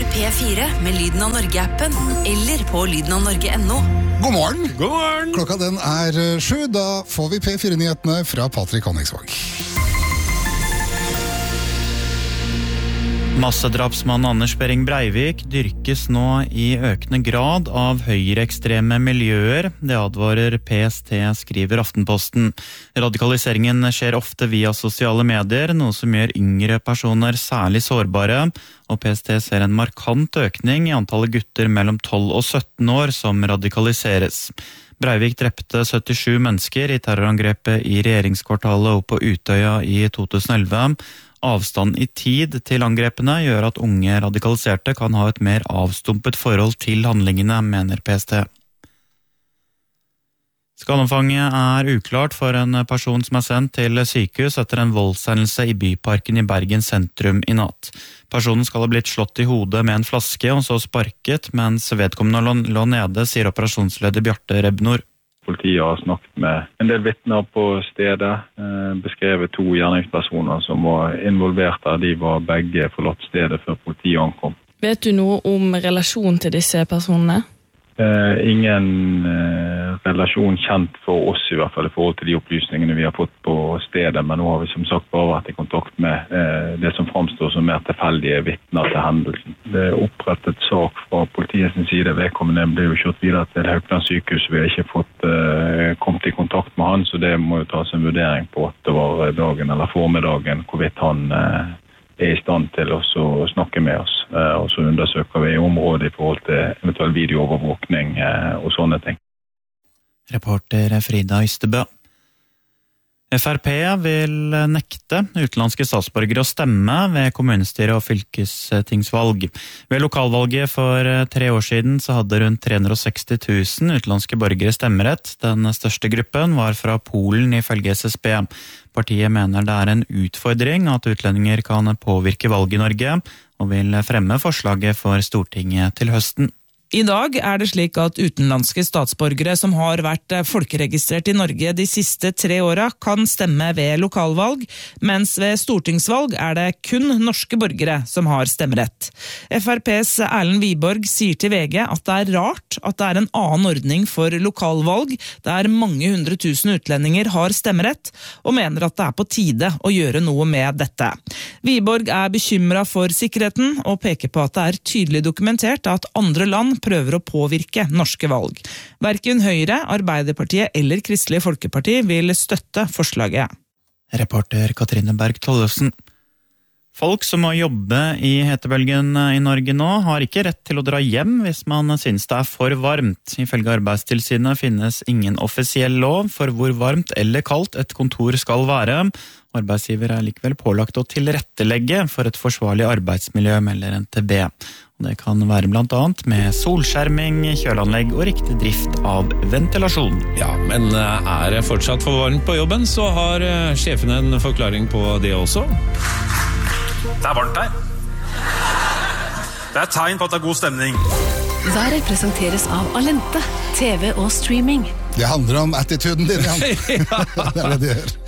P4 med Lyden av Norge-appen eller på lydenavnorge.no. God morgen. God morgen. Klokka den 7, da får vi P4-nyhetene fra Patrick Honningsvåg. Massedrapsmann Anders Behring Breivik dyrkes nå i økende grad av høyreekstreme miljøer. Det advarer PST, skriver Aftenposten. Radikaliseringen skjer ofte via sosiale medier, noe som gjør yngre personer særlig sårbare, og PST ser en markant økning i antallet gutter mellom 12 og 17 år som radikaliseres. Breivik drepte 77 mennesker i terrorangrepet i regjeringskvartalet og på Utøya i 2011. Avstand i tid til angrepene gjør at unge radikaliserte kan ha et mer avstumpet forhold til handlingene, mener PST. Skadeomfanget er uklart for en person som er sendt til sykehus etter en voldshendelse i Byparken i Bergen sentrum i natt. Personen skal ha blitt slått i hodet med en flaske og så sparket, mens vedkommende lå nede, sier operasjonsleder Bjarte Rebnor. Politiet har snakket med en del vitner på stedet, beskrevet 2 gjerningspersoner som var involvert der. De var begge forlatt stedet før politiet ankom. Vet du noe om relasjon til disse personene? Ingen relasjon kjent for oss, i hvert fall i forhold til de opplysningene vi har fått på stedet, men nå har vi som sagt bare vært i kontakt med det som fremstår som mer tilfeldige vitner til hendelsen. Det er opprettet sak fra politiets side. Vedkommende ble jo kjørt videre til Haukeland sykehus. Vi har ikke fått kommet i kontakt med han, så det må jo tas en vurdering på at det var dagen eller formiddagen hvorvidt han er i stand til å snakke med oss, og så undersøker vi området i forhold til eventuell videoovervåkning og sånne ting. Reporter Frida Ystebø. FrP vil nekte utenlandske statsborgere å stemme ved kommunestyre- og fylkestingsvalg. Ved lokalvalget for 3 år siden så hadde rundt 360 000 utenlandske borgere stemmerett. Den største gruppen var fra Polen ifølge SSB. Partiet mener det er en utfordring at utlendinger kan påvirke valg i Norge, og vil fremme forslaget for Stortinget til høsten. I dag er det slik at utenlandske statsborgere som har vært folkeregistrert i Norge de siste 3 åra kan stemme ved lokalvalg, mens ved stortingsvalg er det kun norske borgere som har stemmerett. FrPs Erlend Wiborg sier til VG at det er rart at det er en annen ordning for lokalvalg, der mange 100 000 utlendinger har stemmerett, og mener at det er på tide å gjøre noe med dette. Wiborg er bekymret for sikkerheten, og peker på at det er tydelig dokumentert at andre land prøver å påvirke norske valg. Hverken Høyre, Arbeiderpartiet eller Kristelig Folkeparti vil støtte forslaget. Reporter Katrine Berg Tollefsen. Folk som må jobbe i hetebølgen i Norge nå, har ikke rett til å dra hjem hvis man synes det er for varmt. Ifølge Arbeidstilsynet finnes ingen offisiell lov for hvor varmt eller kaldt et kontor skal være. Arbeidsgiver er likevel pålagt å tilrettelegge for et forsvarlig arbeidsmiljø, melder NTB. Det kan være blant annet med solskjerming, kjøleanlegg og riktig drift av ventilasjon. Ja, men er det fortsatt for varmt på jobben, så har sjefen en forklaring på det også. Det er varmt her. Det er tegn på at det er god stemning. Været presenteres av Alente, TV og streaming. Det handler om attituden din, Jan. Det er det de gjør.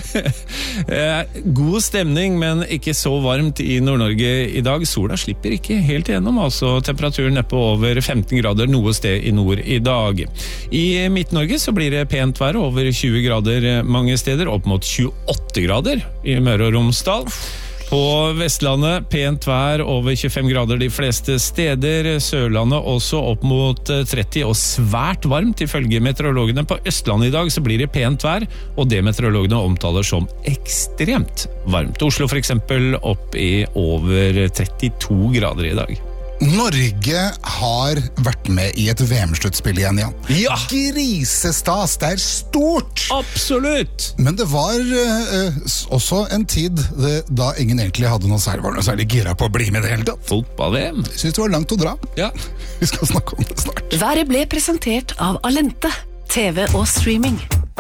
God stemning, men ikke så varmt i Nord-Norge i dag. Sola slipper ikke helt igjennom, altså temperaturen er på over 15 grader noe sted i nord i dag. I Midt-Norge så blir det pent vær, over 20 grader mange steder, opp mot 28 grader i Møre og Romsdal. På Vestlandet pent vær, over 25 grader de fleste steder. Sørlandet også opp mot 30 og svært varmt ifølge meteorologene. På Østlandet i dag så blir det pent vær, og det meteorologene omtaler som ekstremt varmt. Oslo for eksempel opp i over 32 grader i dag. Norge har vært med i et VM-sluttspill igjen, Jan. Ja! Grisestas, det er stort! Absolutt! Men det var også en tid da ingen egentlig hadde noe særlig gira på å bli med det hele tatt. Fotball-VM. Jeg synes det var langt å dra. Ja. Vi skal snakke om det snart. Været ble presentert av Alente, TV og streaming.